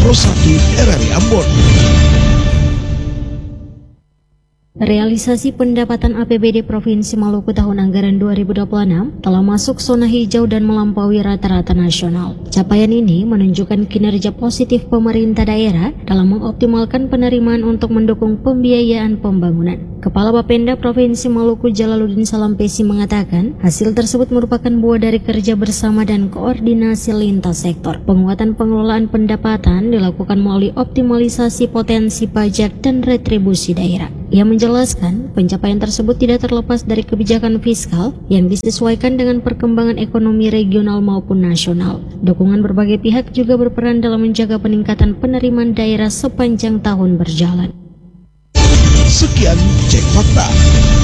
Rosaki RRI Ambon. Realisasi pendapatan APBD Provinsi Maluku tahun anggaran 2026 telah masuk zona hijau dan melampaui rata-rata nasional. Capaian ini menunjukkan kinerja positif pemerintah daerah dalam mengoptimalkan penerimaan untuk mendukung pembiayaan pembangunan. Kepala Bapenda Provinsi Maluku Jalaluddin Salampesi mengatakan, hasil tersebut merupakan buah dari kerja bersama dan koordinasi lintas sektor. Penguatan pengelolaan pendapatan dilakukan melalui optimalisasi potensi pajak dan retribusi daerah. Ia menjelaskan, pencapaian tersebut tidak terlepas dari kebijakan fiskal yang disesuaikan dengan perkembangan ekonomi regional maupun nasional. Dukungan berbagai pihak juga berperan dalam menjaga peningkatan penerimaan daerah sepanjang tahun berjalan. Sekian Cek Fakta.